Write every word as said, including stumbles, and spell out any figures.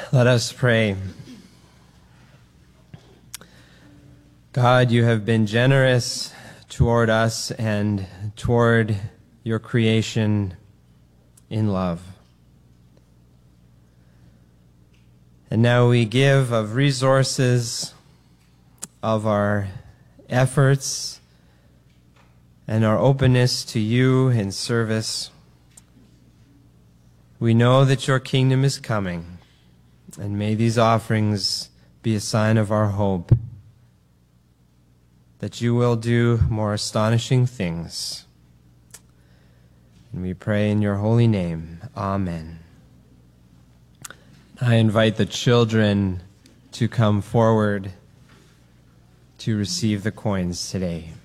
Let us pray. God, you have been generous toward us and toward your creation in love. And now we give of resources, of our efforts, and our openness to you in service. We know that your kingdom is coming, and may these offerings be a sign of our hope that you will do more astonishing things. And we pray in your holy name. Amen. I invite the children to come forward to receive the coins today.